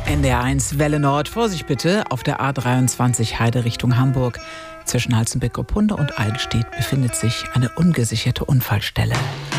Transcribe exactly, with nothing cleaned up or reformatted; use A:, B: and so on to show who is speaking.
A: N D R eins Welle Nord. Vorsicht bitte, auf der A dreiundzwanzig Heide Richtung Hamburg. Zwischen Halstenbek-Gopunda und Eidelstedt befindet sich eine ungesicherte Unfallstelle.